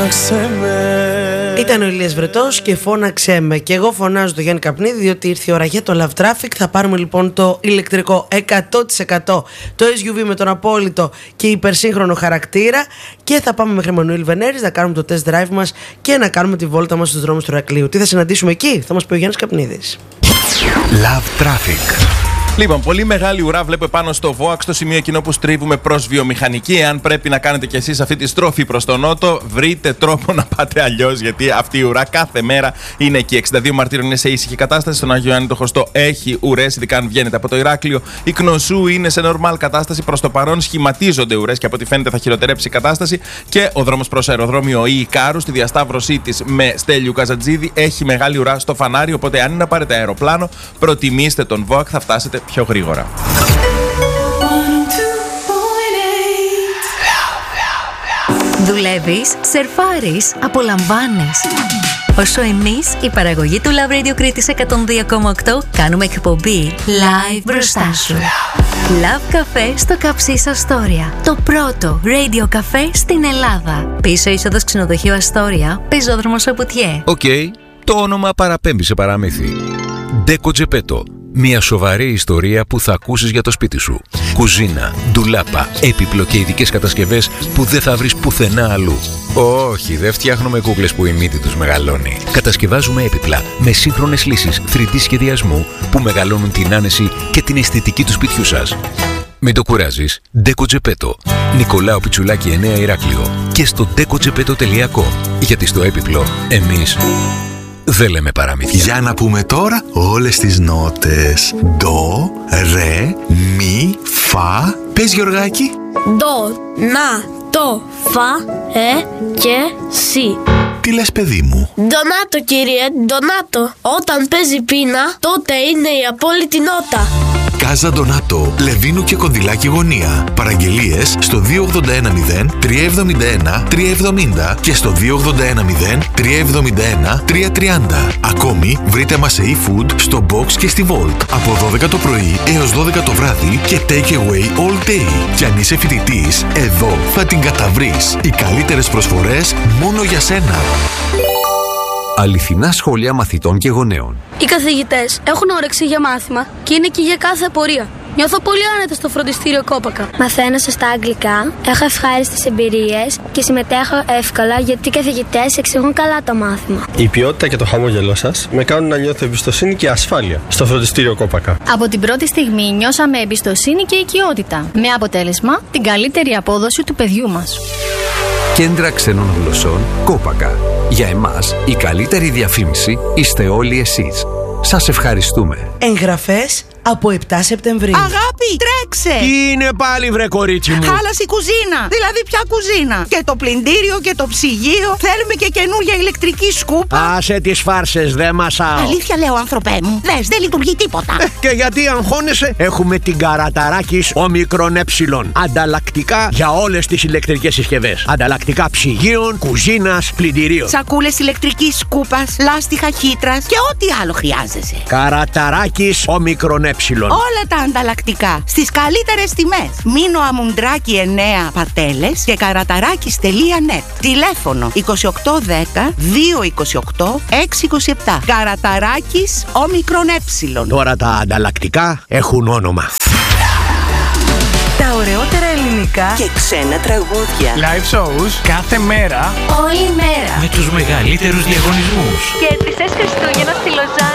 Ήταν ο Ηλίας Βρετός και φώναξέ με. Και εγώ φωνάζω το Γιάννη Καπνίδη, διότι ήρθε η ώρα για το Love Traffic. Θα πάρουμε λοιπόν το ηλεκτρικό 100%, το SUV με τον απόλυτο και υπερσύγχρονο χαρακτήρα. Και θα πάμε μέχρι Μανουήλ Βενέρης να κάνουμε το test drive μας και να κάνουμε τη βόλτα μας στους δρόμους του Ηρακλείου. Τι θα συναντήσουμε εκεί, θα μας πει ο Γιάννης Καπνίδης. Love Traffic. Λοιπόν, πολύ μεγάλη ουρά βλέπω πάνω στο ΒΟΑΚ, στο σημείο εκείνο που στρίβουμε προς βιομηχανική. Εάν πρέπει να κάνετε κι εσείς αυτή τη στροφή προς τον νότο, βρείτε τρόπο να πάτε αλλιώς, γιατί αυτή η ουρά κάθε μέρα είναι εκεί. 62 Μαρτίρων είναι σε ήσυχη κατάσταση. Στον Άγιο Ιωάννη το Χωστό έχει ουρές, ειδικά αν βγαίνετε από το Ηράκλειο. Η Κνωσού είναι σε νορμάλ κατάσταση. Προς το παρόν σχηματίζονται ουρές και από ό,τι φαίνεται θα χειροτερέψει η κατάσταση. Και ο δρόμος προς αεροδρόμιο Ικάρου, στη διασταύρωσή της με Στέλιου Καζατζίδη, έχει μεγάλη ουρά στο φανάρι. Οπότε, αν είναι να πάρετε αεροπλάνο, προτιμήστε τον ΒΟΑΚ, θα φτάσετε πιο γρήγορα. Δουλεύεις, σερφάρεις, απολαμβάνεις. Όσο εμείς, η παραγωγή του Love Radio Κρήτης 102,8, κάνουμε εκπομπή live μπροστά σου. Love Café στο Καψής Αστόρια. Το πρώτο radio καφέ στην Ελλάδα. Πίσω είσοδος ξενοδοχείου Αστόρια, πεζόδρομος Απουτιέ. Οκ, το όνομα παραπέμπει σε παραμύθι. Ντέκο Τζεπέτο. Μια σοβαρή ιστορία που θα ακούσεις για το σπίτι σου. Κουζίνα, ντουλάπα, έπιπλο και ειδικές κατασκευές που δεν θα βρεις πουθενά αλλού. Όχι, δεν φτιάχνουμε κούκλες που η μύτη τους μεγαλώνει. Κατασκευάζουμε έπιπλα με σύγχρονες λύσεις 3D σχεδιασμού που μεγαλώνουν την άνεση και την αισθητική του σπιτιού σας. Μην το κουράζεις. Ντέκο Τζεπέτο. Νικολάου Πιτσουλάκη 9 Ηράκλειο. Και στο decogepeto.com. Γιατί στο έπιπλο εμείς δεν λέμε παραμύθια. Για να πούμε τώρα όλες τις νότες. Ντο, ρε, μι, φα. Πες Γιωργάκη. Ντο, να, το, φα, και, σι. Τι λες παιδί μου? Ντονάτο κύριε, ντονάτο. Όταν παίζει πείνα, τότε είναι η απόλυτη νότα. Κάζα Ντονάτο, Λεβίνου και Κονδυλάκη γωνία. Παραγγελίες στο 2810 371 370 και στο 2810 371 330. Ακόμη βρείτε μας σε e-food στο Box και στη Volt από 12 το πρωί έως 12 το βράδυ και take away all day. Και αν είσαι φοιτητής, εδώ θα την καταβρεις. Οι καλύτερες προσφορές μόνο για σένα. Αληθινά σχόλια μαθητών και γονέων. Οι καθηγητές έχουν όρεξη για μάθημα και είναι εκεί για κάθε απορία. Νιώθω πολύ άνετα στο φροντιστήριο Κόπακα. Μαθαίνω σωστά αγγλικά, έχω ευχάριστες εμπειρίες και συμμετέχω εύκολα γιατί οι καθηγητές εξηγούν καλά το μάθημα. Η ποιότητα και το χαμόγελό σας με κάνουν να νιώθω εμπιστοσύνη και ασφάλεια στο φροντιστήριο Κόπακα. Από την πρώτη στιγμή νιώσαμε εμπιστοσύνη και οικειότητα. Με αποτέλεσμα την καλύτερη απόδοση του παιδιού μας. Κέντρα ξένων γλωσσών Κόπακα. Για εμάς η καλύτερη διαφήμιση είστε όλοι εσείς. Σας ευχαριστούμε. Εγγραφές από 7 Σεπτεμβρίου. Αγάπη, τρέξε! Τι είναι πάλι βρε κορίτσι μου? Χάλασε η κουζίνα. Δηλαδή ποια κουζίνα? Και το πλυντήριο και το ψυγείο. Θέλουμε και καινούργια ηλεκτρική σκούπα. Άσε τις φάρσες, δεν μασάω. Αλήθεια λέω άνθρωπέ μου. Δες, δεν λειτουργεί τίποτα. Και γιατί αγχώνεσαι? Έχουμε την Καραταράκης Όμικρον Ε. Ανταλλακτικά για όλες τις ηλεκτρικές συσκευές. Ανταλλακτικά ψυγείων, κουζίνας, πλυντηρίων. Σακούλες ηλεκτρικής σκούπας, λάστιχα χύτρας και ό,τι άλλο χρειάζεσαι. Καραταράκης Όμικρον Ε. Όλα τα ανταλλακτικά στις καλύτερες τιμές. Μίνο Αμουντράκη 9 Παρτέλες και καραταράκης.net. Τηλέφωνο 2810 228 627. Καραταράκης Όμικρον Ε. Τώρα τα ανταλλακτικά έχουν όνομα. Τα ωραιότερα ελληνικά και ξένα τραγούδια. Live shows κάθε μέρα. Όλη μέρα. Με τους μεγαλύτερους διαγωνισμούς. Και τις Χριστούγεννα στη Λοζάνη.